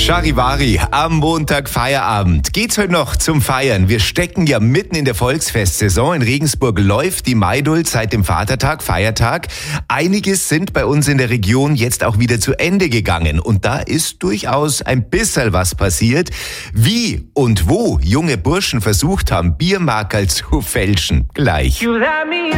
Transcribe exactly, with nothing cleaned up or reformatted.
Charivari, am Montag Feierabend. Geht's heute noch zum Feiern? Wir stecken ja mitten in der Volksfestsaison. In Regensburg läuft die Maidult seit dem Vatertag, Feiertag. Einiges sind bei uns in der Region jetzt auch wieder zu Ende gegangen. Und da ist durchaus ein bisschen was passiert. Wie und wo junge Burschen versucht haben, Biermarkerl zu fälschen. Gleich. You let me